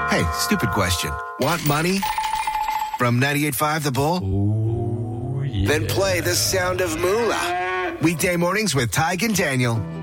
Hey, stupid question. Want money? From 98.5 The Bull? Ooh, yeah. Then play The Sound of Moolah. Weekday mornings with Tyke and Daniel.